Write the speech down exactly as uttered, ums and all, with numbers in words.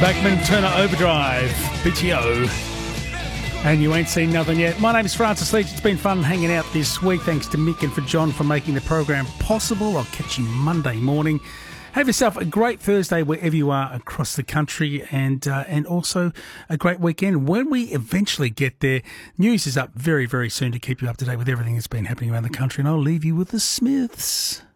Backman Turner Overdrive, B T O. And you ain't seen nothing yet. My name is Francis Leach. It's been fun hanging out this week. Thanks to Mick and for John for making the program possible. I'll catch you Monday morning. Have yourself a great Thursday wherever you are across the country, and uh, and also a great weekend. When we eventually get there, news is up very, very soon to keep you up to date with everything that's been happening around the country, and I'll leave you with the Smiths.